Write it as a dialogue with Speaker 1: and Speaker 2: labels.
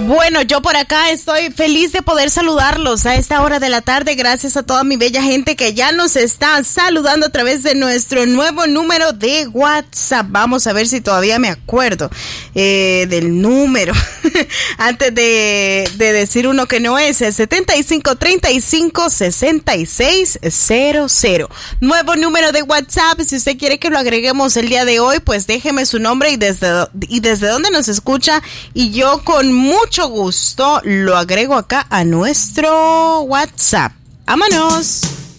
Speaker 1: Bueno, yo por acá estoy feliz de poder saludarlos a esta hora de la tarde. Gracias a toda mi bella gente que ya nos está saludando a través de nuestro nuevo número de WhatsApp. Vamos a ver si todavía me acuerdo del número antes de decir uno que no es el 7535-6600. Nuevo número de WhatsApp. Si usted quiere que lo agreguemos el día de hoy, pues déjeme su nombre y desde dónde nos escucha, y yo con mucho gusto lo agrego acá a nuestro WhatsApp. ¡Vámonos!